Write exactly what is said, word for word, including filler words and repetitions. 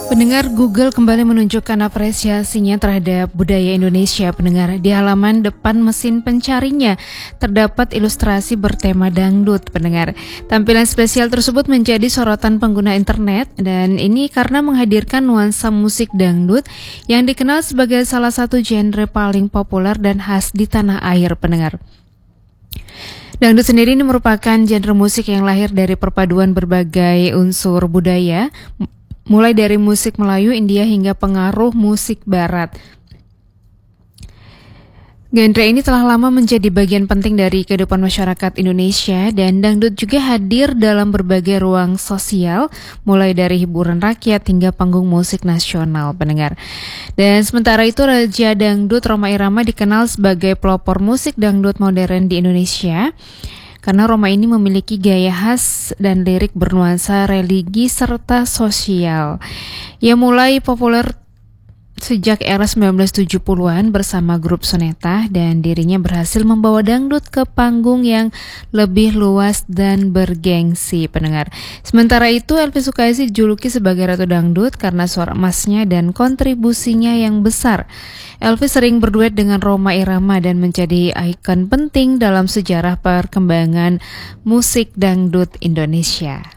Pendengar, Google kembali menunjukkan apresiasinya terhadap budaya Indonesia. Pendengar, di halaman depan mesin pencarinya terdapat ilustrasi bertema dangdut. Pendengar, tampilan spesial tersebut menjadi sorotan pengguna internet, dan ini karena menghadirkan nuansa musik dangdut yang dikenal sebagai salah satu genre paling populer dan khas di tanah air. Pendengar, dangdut sendiri ini merupakan genre musik yang lahir dari perpaduan berbagai unsur budaya, mulai dari musik Melayu, India hingga pengaruh musik Barat. Genre ini telah lama menjadi bagian penting dari kehidupan masyarakat Indonesia, dan dangdut juga hadir dalam berbagai ruang sosial, mulai dari hiburan rakyat hingga panggung musik nasional. Pendengar, dan sementara itu Raja Dangdut Rhoma Irama dikenal sebagai pelopor musik dangdut modern di Indonesia, karena Rhoma ini memiliki gaya khas dan lirik bernuansa religi serta sosial. Ia mulai populer sejak era sembilan belas tujuh puluhan bersama grup Soneta, dan dirinya berhasil membawa dangdut ke panggung yang lebih luas dan bergengsi. Pendengar, sementara itu Elvi Sukaesih dijuluki sebagai Ratu Dangdut karena suara emasnya dan kontribusinya yang besar. Elvi sering berduet dengan Rhoma Irama dan menjadi ikon penting dalam sejarah perkembangan musik dangdut Indonesia.